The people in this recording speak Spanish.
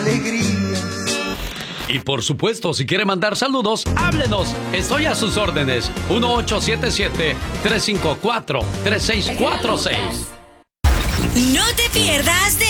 alegrías. Y por supuesto, si quiere mandar saludos, háblenos. Estoy a sus órdenes. 1877-354-3646. No te pierdas de